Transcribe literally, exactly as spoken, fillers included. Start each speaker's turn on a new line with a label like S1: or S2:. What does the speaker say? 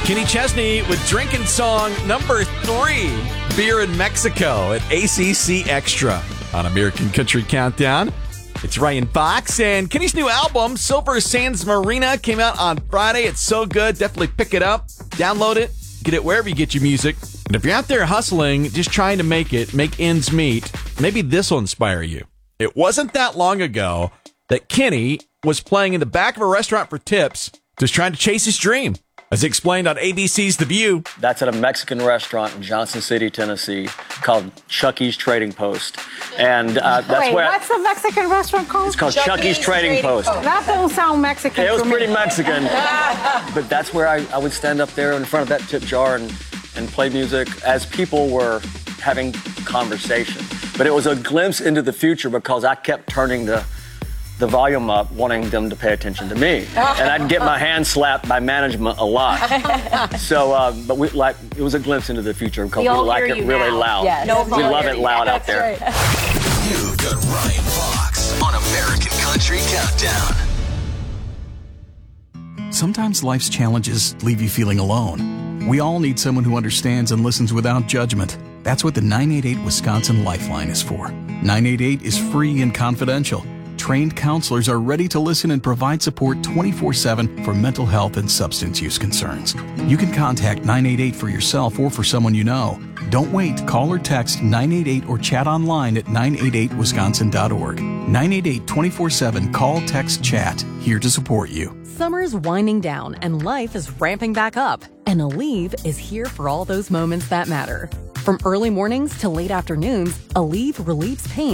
S1: Kenny Chesney with drinking song number three, Beer in Mexico at A C C Extra on American Country Countdown. It's Ryan Fox, and Kenny's new album, Silver Sands Marina, came out on Friday. It's so good. Definitely pick it up, download it, get it wherever you get your music. And if you're out there hustling, just trying to make it, make ends meet, maybe this will inspire you. It wasn't that long ago that Kenny was playing in the back of a restaurant for tips, just trying to chase his dream. As explained on A B C's The View.
S2: That's at a Mexican restaurant in Johnson City, Tennessee, called Chucky's Trading Post. And uh, that's
S3: Wait,
S2: where...
S3: what's the Mexican restaurant called?
S2: It's called Chucky's, Chucky's Trading, Trading Post. Post.
S3: That don't sound Mexican
S2: It was
S3: to
S2: pretty
S3: me.
S2: Mexican. But that's where I, I would stand up there in front of that tip jar and, and play music as people were having conversation. But it was a glimpse into the future because I kept turning the... the volume up, wanting them to pay attention to me. And I'd get my hand slapped by management a lot. So, um, but we like it was a glimpse into the future because we, we like it really now. loud.
S4: Yes. No
S2: we love it loud out there.
S4: Right.
S5: You've got Ryan Fox on American Country Countdown.
S6: Sometimes life's challenges leave you feeling alone. We all need someone who understands and listens without judgment. That's what the nine eight eight Wisconsin Lifeline is for. nine eight eight is free and confidential. Trained counselors are ready to listen and provide support twenty-four seven for mental health and substance use concerns. You can contact nine eight eight for yourself or for someone you know. Don't wait. Call or text nine eight eight or chat online at nine eight eight wisconsin dot org. nine eight eight twenty-four seven Call, Text, Chat. Here to support you.
S7: Summer's winding down and life is ramping back up. And Aleve is here for all those moments that matter. From early mornings to late afternoons, Aleve relieves pain